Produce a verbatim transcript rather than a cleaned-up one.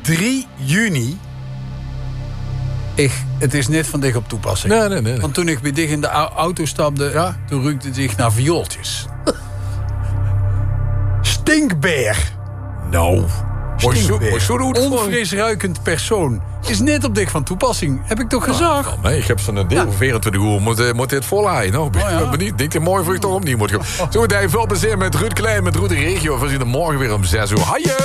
drie juni... Ik, het is net van dicht op toepassing. Nee, nee, nee. Want toen ik bij dicht in de auto stapte... Ja, toen ruikte het zich naar viooltjes. Stinkbeer. Nou... Stinkbeer. Onfrisruikend persoon. Is net op dicht van toepassing. Heb ik toch gezegd? Nou, nee, ik heb zo'n deel van vierentwintig uur. Moet, uh, moet dit volhaaien. Nou, ben ik benieuwd. Denk je mooi voor ik toch opnieuw moet gaan. Zo, veel plezier met Ruud Klein, met Ruud de Regio. We zien er morgen weer om zes uur. Haaien!